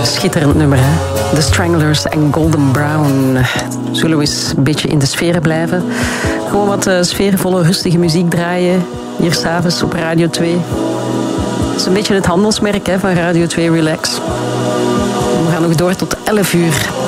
Schitterend nummer, hè? The Stranglers en Golden Brown. Zullen we eens een beetje in de sferen blijven? Gewoon wat sfeervolle, rustige muziek draaien. Hier s'avonds op Radio 2. Dat is een beetje het handelsmerk, hè, van Radio 2 Relax. We gaan nog door tot 11 uur.